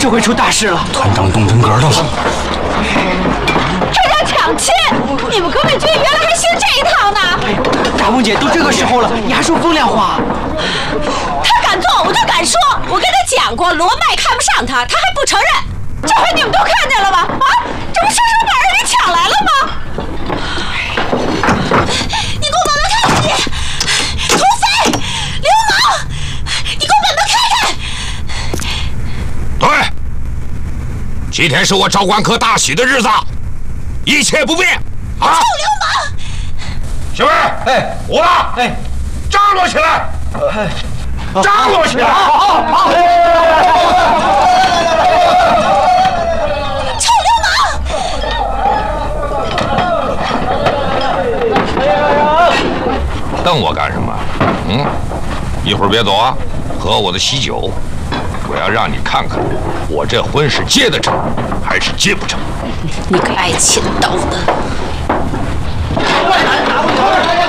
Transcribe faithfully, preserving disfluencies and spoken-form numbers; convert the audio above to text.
这回出大事了！ 团长动真格的了！ 这叫抢亲！你们革命军原来还兴这一套呢！ 哎呦，大凤姐，都这个时候了，你还说风凉话？ 他敢做，我就敢说。我跟他讲过，罗麦看不上他，他还不承认。这回你们都看见了吧？啊，这不生生把人给抢来了吗？你给我把门开开！土匪，流氓！你给我把门开开！ 对，今天是我赵官科大喜的日子，一切不变啊！ 臭流氓！ 媳妇儿，哎，我了，哎，张罗起来，哎，张罗起来！好，好，好！ 臭流氓！ 瞪我干什么？嗯，一会儿别走啊，喝我的喜酒。我要让你看看，我这婚是结得成，还是结不成。 你个爱切刀的！ 打不